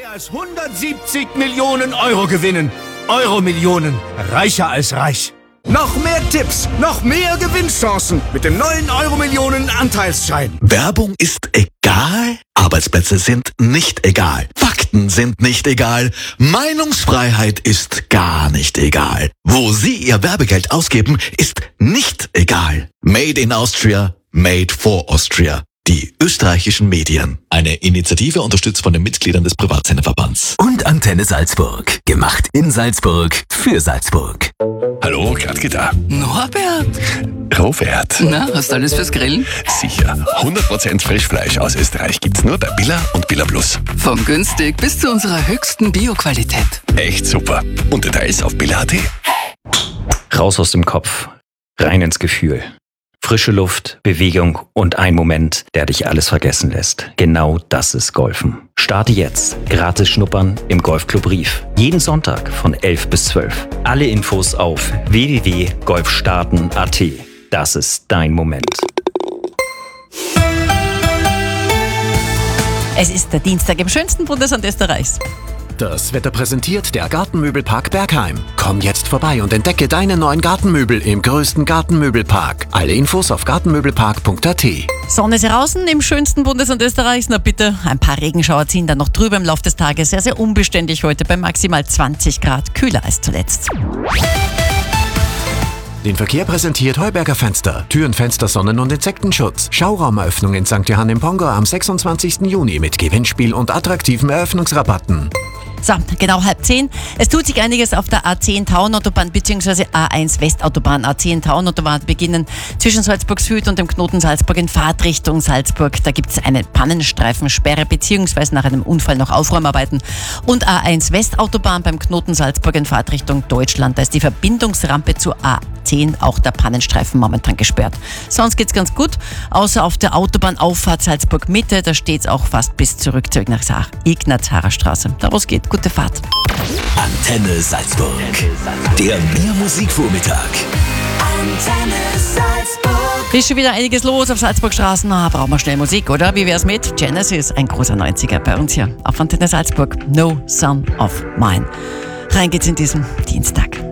Mehr als 170 Millionen Euro gewinnen. Euro-Millionen. Reicher als reich. Noch mehr Tipps, noch mehr Gewinnchancen mit dem neuen Euro-Millionen Anteilsschein. Werbung ist egal? Arbeitsplätze sind nicht egal. Fakten sind nicht egal. Meinungsfreiheit ist gar nicht egal. Wo Sie Ihr Werbegeld ausgeben, ist nicht egal. Made in Austria, made for Austria. Die österreichischen Medien. Eine Initiative unterstützt von den Mitgliedern des Privatsenderverbands. Und Antenne Salzburg. Gemacht in Salzburg für Salzburg. Hallo, Gradke da. Norbert! Robert. Na, hast du alles fürs Grillen? Sicher. 100% Frischfleisch aus Österreich gibt's nur bei Billa und Billa Plus. Von günstig bis zu unserer höchsten Bio-Qualität. Echt super. Und Details auf billa.at. Raus aus dem Kopf, rein ins Gefühl. Frische Luft, Bewegung und ein Moment, der dich alles vergessen lässt. Genau das ist Golfen. Starte jetzt. Gratis schnuppern im Golfclub Rief. Jeden Sonntag von 11 bis 12. Alle Infos auf www.golfstarten.at. Das ist dein Moment. Es ist der Dienstag im schönsten Bundesland Österreichs. Das Wetter präsentiert der Gartenmöbelpark Bergheim. Komm jetzt vorbei und entdecke deine neuen Gartenmöbel im größten Gartenmöbelpark. Alle Infos auf gartenmöbelpark.at. Sonne ist heraus im schönsten Bundesland Österreichs. Na bitte, ein paar Regenschauer ziehen dann noch drüber im Laufe des Tages. Sehr, sehr unbeständig heute bei maximal 20 Grad. Kühler als zuletzt. Den Verkehr präsentiert Heuberger Fenster. Türen, Fenster, Sonnen- und Insektenschutz. Schauraumeröffnung in St. Johann im Pongo am 26. Juni mit Gewinnspiel und attraktiven Eröffnungsrabatten. So, genau 9:30. Es tut sich einiges auf der A10 Tauernautobahn bzw. A1 Westautobahn. A10 Tauernautobahn beginnen zwischen Salzburg Süd und dem Knoten Salzburg in Fahrtrichtung Salzburg. Da gibt es eine Pannenstreifensperre bzw. nach einem Unfall noch Aufräumarbeiten. Und A1 Westautobahn beim Knoten Salzburg in Fahrtrichtung Deutschland. Da ist die Verbindungsrampe zur A10, auch der Pannenstreifen momentan gesperrt. Sonst geht's ganz gut, außer auf der Autobahnauffahrt Salzburg Mitte. Da steht's auch fast bis zurück zur Ignaz-Harrer Straße. Da wo es geht. Gute Fahrt. Antenne Salzburg. Der Mehr-Musik-Vormittag. Antenne Salzburg. Ist schon wieder einiges los auf Salzburgstraßen. Brauchen wir schnell Musik, oder? Wie wär's mit Genesis? Ein großer 90er bei uns hier auf Antenne Salzburg. No Son of Mine. Rein geht's in diesem Dienstag.